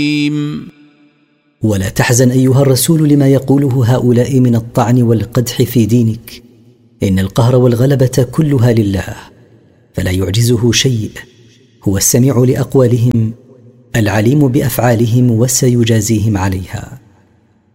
ولا تحزن أيها الرسول لما يقوله هؤلاء من الطعن والقدح في دينك، إن القهر والغلبة كلها لله، فلا يعجزه شيء، هو السميع لأقوالهم العليم بأفعالهم وسيجازيهم عليها.